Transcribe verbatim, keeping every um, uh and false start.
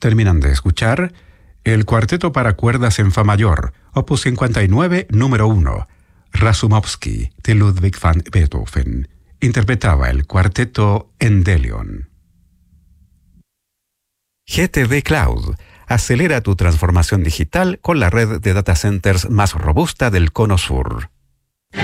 Terminan de escuchar el Cuarteto para cuerdas en Fa mayor, opus cincuenta y nueve, número uno, Rasumowski, de Ludwig van Beethoven. Interpretaba el Cuarteto Endelion. G T D Cloud. Acelera tu transformación digital con la red de data centers más robusta del Cono Sur.